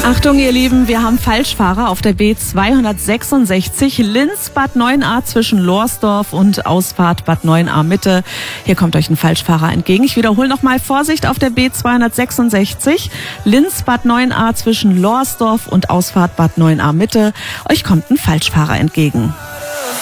Achtung, ihr Lieben, wir haben Falschfahrer auf der B266 Linz-Bad Neuenahr zwischen Lohrsdorf und Ausfahrt Bad Neuenahr Mitte. Hier kommt euch ein Falschfahrer entgegen. Ich wiederhole nochmal, Vorsicht auf der B266 Linz-Bad Neuenahr zwischen Lohrsdorf und Ausfahrt Bad Neuenahr Mitte. Euch kommt ein Falschfahrer entgegen.